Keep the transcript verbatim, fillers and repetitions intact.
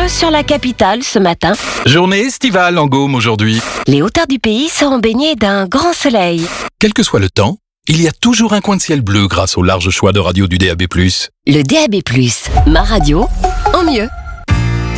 sur la capitale ce matin. Journée estivale en Gaume aujourd'hui. Les hauteurs du pays seront baignées d'un grand soleil. Quel que soit le temps, il y a toujours un coin de ciel bleu grâce au large choix de radios du D A B plus. Le D A B plus, ma radio, en mieux.